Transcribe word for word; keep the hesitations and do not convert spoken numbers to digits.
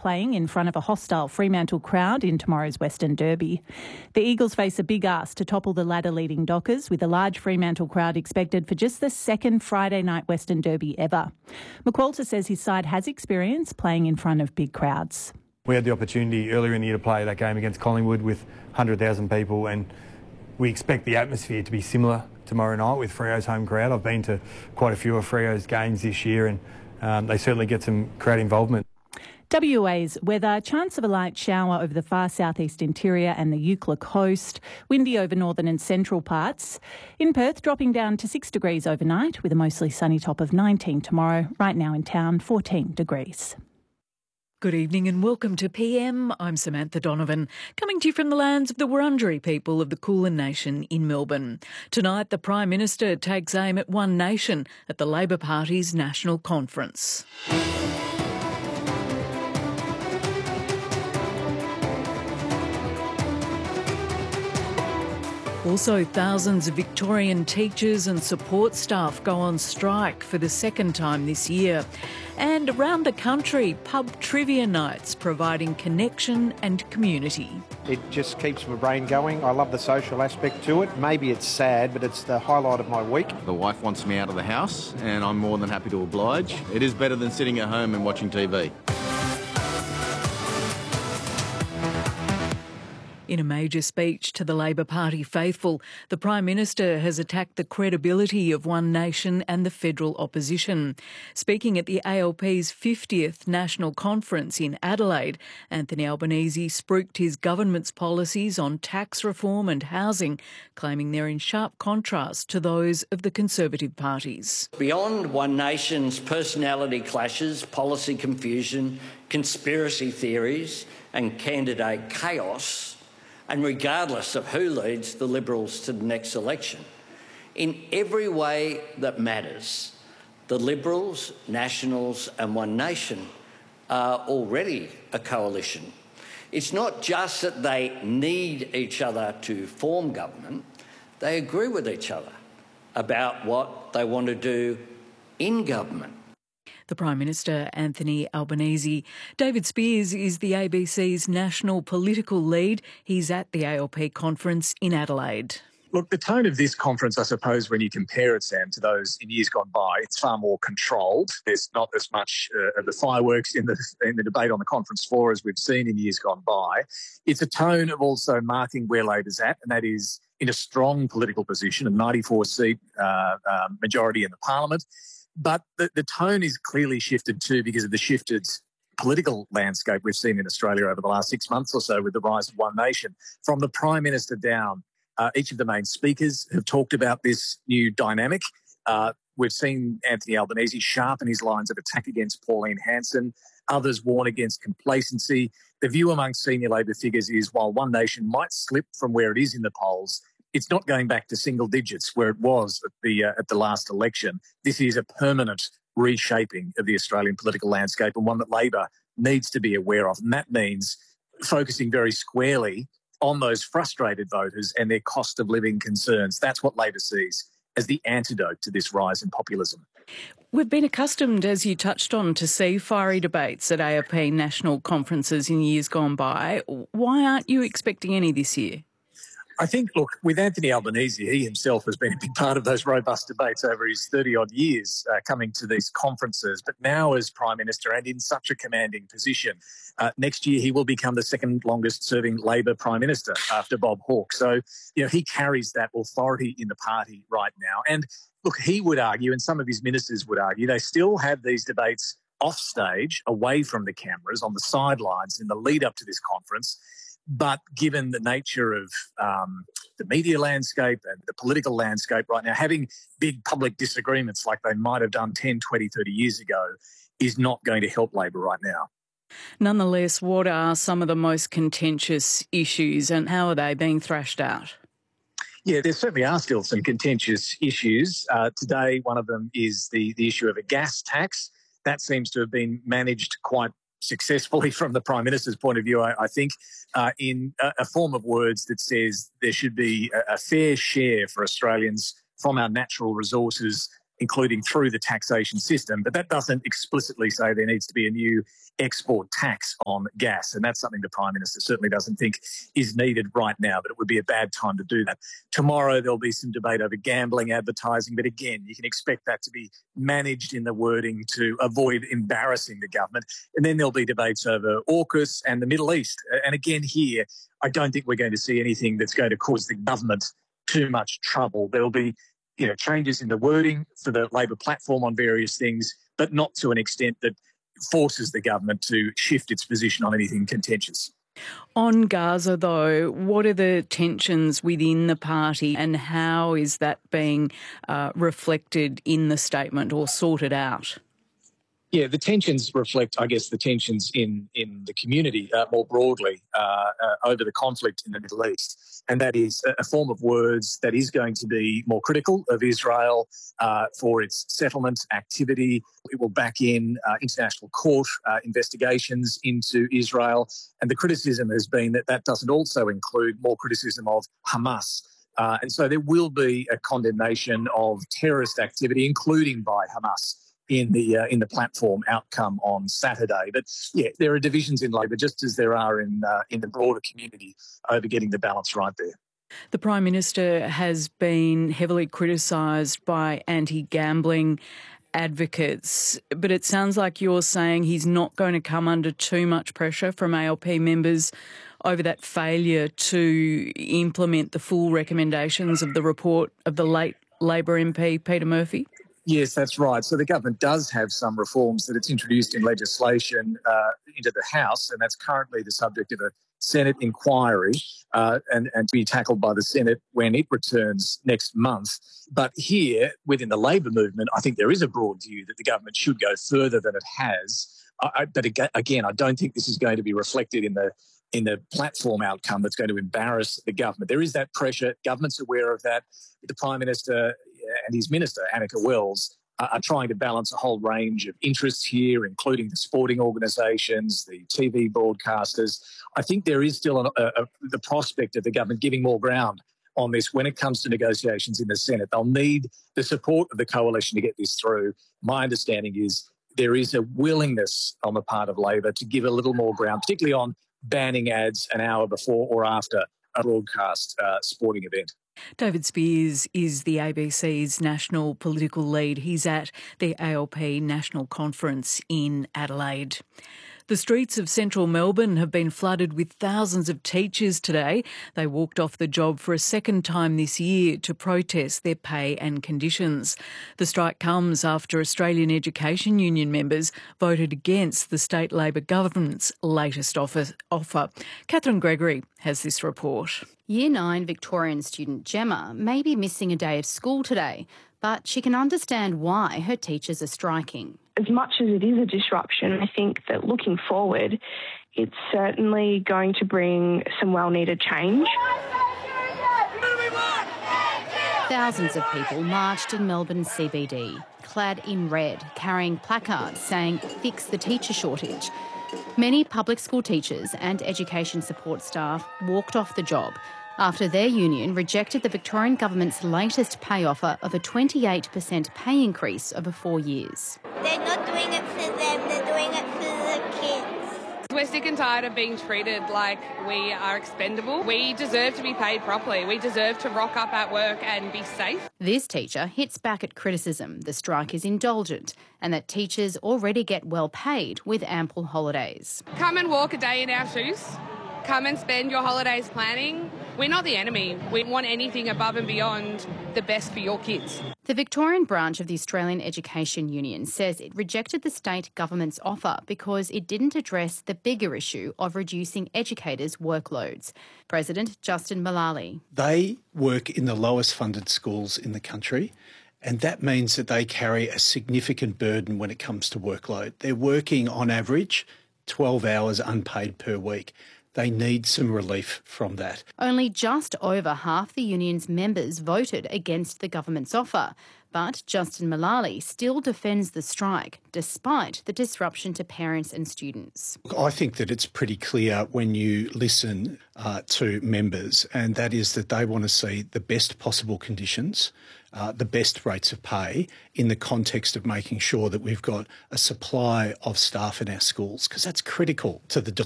playing in front of a hostile Fremantle crowd in tomorrow's Western Derby. The Eagles face a big ask to topple the ladder-leading Dockers, with a large Fremantle crowd expected for just the second Friday night Western Derby ever. McQualter says his side has experience playing in front of big crowds. We had the opportunity earlier in the year to play that game against Collingwood with one hundred thousand people, and we expect the atmosphere to be similar tomorrow night with Freo's home crowd. I've been to quite a few of Freo's games this year, and um, they certainly get some crowd involvement. W A's weather: chance of a light shower over the far southeast interior and the Eucla coast. Windy over northern and central parts. In Perth, dropping down to six degrees overnight with a mostly sunny top of nineteen tomorrow. Right now in town, fourteen degrees. Good evening and welcome to P M. I'm Samantha Donovan, coming to you from the lands of the Wurundjeri people of the Kulin Nation in Melbourne. Tonight, the Prime Minister takes aim at One Nation at the Labor Party's National Conference. Also, thousands of Victorian teachers and support staff go on strike for the second time this year. And around the country, pub trivia nights providing connection and community. It just keeps my brain going. I love the social aspect to it. Maybe it's sad, but it's the highlight of my week. The wife wants me out of the house and I'm more than happy to oblige. It is better than sitting at home and watching T V. In a major speech to the Labor Party faithful, the Prime Minister has attacked the credibility of One Nation and the federal opposition. Speaking at the A L P's fiftieth National Conference in Adelaide, Anthony Albanese spruiked his government's policies on tax reform and housing, claiming they're in sharp contrast to those of the Conservative parties. Beyond One Nation's personality clashes, policy confusion, conspiracy theories and candidate chaos, and regardless of who leads the Liberals to the next election, in every way that matters, the Liberals, Nationals and One Nation are already a coalition. It's not just that they need each other to form government, they agree with each other about what they want to do in government. The Prime Minister, Anthony Albanese. David Spears is the A B C's national political lead. He's at the A L P conference in Adelaide. Look, the tone of this conference, I suppose, when you compare it, Sam, to those in years gone by, it's far more controlled. There's not as much uh, of the fireworks in the in the debate on the conference floor as we've seen in years gone by. It's a tone of also marking where Labor's at, and that is in a strong political position, a ninety-four seat uh, uh, majority in the parliament. But the, the tone is clearly shifted too because of the shifted political landscape we've seen in Australia over the last six months or so with the rise of One Nation. From the Prime Minister down, uh, each of the main speakers have talked about this new dynamic. Uh, we've seen Anthony Albanese sharpen his lines of attack against Pauline Hanson. Others warn against complacency. The view among senior Labor figures is while One Nation might slip from where it is in the polls, it's not going back to single digits where it was at the uh, at the last election. This is a permanent reshaping of the Australian political landscape and one that Labor needs to be aware of. And that means focusing very squarely on those frustrated voters and their cost of living concerns. That's what Labor sees as the antidote to this rise in populism. We've been accustomed, as you touched on, to see fiery debates at A L P national conferences in years gone by. Why aren't you expecting any this year? I think, look, with Anthony Albanese, he himself has been a big part of those robust debates over his thirty-odd years uh, coming to these conferences. But now as Prime Minister and in such a commanding position, uh, next year he will become the second longest-serving Labor Prime Minister after Bob Hawke. So, you know, he carries that authority in the party right now. And, look, he would argue, and some of his ministers would argue, they still have these debates off stage, away from the cameras, on the sidelines in the lead-up to this conference. But given the nature of um, the media landscape and the political landscape right now, having big public disagreements like they might have done ten, twenty, thirty years ago is not going to help Labor right now. Nonetheless, what are some of the most contentious issues and how are they being thrashed out? Yeah, there certainly are still some contentious issues. Uh, today, one of them is the, the issue of a gas tax. That seems to have been managed quite successfully from the Prime Minister's point of view, I, I think, uh, in a, a form of words that says there should be a, a fair share for Australians from our natural resources including through the taxation system. But that doesn't explicitly say there needs to be a new export tax on gas. And that's something the Prime Minister certainly doesn't think is needed right now, but it would be a bad time to do that. Tomorrow there'll be some debate over gambling advertising, but again, you can expect that to be managed in the wording to avoid embarrassing the government. And then there'll be debates over AUKUS and the Middle East. And again, here, I don't think we're going to see anything that's going to cause the government too much trouble. There'll be, you know, changes in the wording for the Labor platform on various things, but not to an extent that forces the government to shift its position on anything contentious. On Gaza, though, what are the tensions within the party and how is that being uh, reflected in the statement or sorted out? Yeah, the tensions reflect, I guess, the tensions in, in the community uh, more broadly uh, uh, over the conflict in the Middle East. And that is a form of words that is going to be more critical of Israel uh, for its settlement activity. It will back in uh, international court uh, investigations into Israel. And the criticism has been that that doesn't also include more criticism of Hamas. Uh, and so there will be a condemnation of terrorist activity, including by Hamas, in the uh, in the platform outcome on Saturday. But yeah, there are divisions in Labor, just as there are in uh, in the broader community, over getting the balance right there. The Prime Minister has been heavily criticised by anti-gambling advocates, but it sounds like you're saying he's not going to come under too much pressure from A L P members over that failure to implement the full recommendations of the report of the late Labor M P Peter Murphy. Yes, that's right. So the government does have some reforms that it's introduced in legislation uh, into the House, and that's currently the subject of a Senate inquiry uh, and, and to be tackled by the Senate when it returns next month. But here, within the Labor movement, I think there is a broad view that the government should go further than it has. I, but again, I don't think this is going to be reflected in the in the platform outcome that's going to embarrass the government. There is that pressure. Government's aware of that. The Prime Minister and his Minister, Annika Wells, are trying to balance a whole range of interests here, including the sporting organisations, the T V broadcasters. I think there is still a, a, the prospect of the government giving more ground on this when it comes to negotiations in the Senate. They'll need the support of the coalition to get this through. My understanding is there is a willingness on the part of Labor to give a little more ground, particularly on banning ads an hour before or after a broadcast uh, sporting event. David Speers is the A B C's national political lead. He's at the A L P National Conference in Adelaide. The streets of central Melbourne have been flooded with thousands of teachers today. They walked off the job for a second time this year to protest their pay and conditions. The strike comes after Australian Education Union members voted against the state Labor government's latest offer. offer. Catherine Gregory has this report. Year nine Victorian student Gemma may be missing a day of school today, but she can understand why her teachers are striking. As much as it is a disruption, I think that looking forward, it's certainly going to bring some well-needed change. Thousands of people marched in Melbourne's C B D, clad in red, carrying placards saying, "Fix the teacher shortage." Many public school teachers and education support staff walked off the job after their union rejected the Victorian government's latest pay offer of a twenty-eight percent pay increase over four years. They're not doing it for them, they're doing it for the kids. We're sick and tired of being treated like we are expendable. We deserve to be paid properly. We deserve to rock up at work and be safe. This teacher hits back at criticism the strike is indulgent and that teachers already get well paid with ample holidays. Come and walk a day in our shoes. Come and spend your holidays planning. We're not the enemy. We want anything above and beyond the best for your kids. The Victorian branch of the Australian Education Union says it rejected the state government's offer because it didn't address the bigger issue of reducing educators' workloads. President Justin Mullally. They work in the lowest funded schools in the country, and that means that they carry a significant burden when it comes to workload. They're working on average twelve hours unpaid per week. They need some relief from that. Only just over half the union's members voted against the government's offer, but Justin Mullally still defends the strike, despite the disruption to parents and students. I think that it's pretty clear when you listen uh, to members, and that is that they want to see the best possible conditions uh, the best rates of pay in the context of making sure that we've got a supply of staff in our schools, because that's critical to the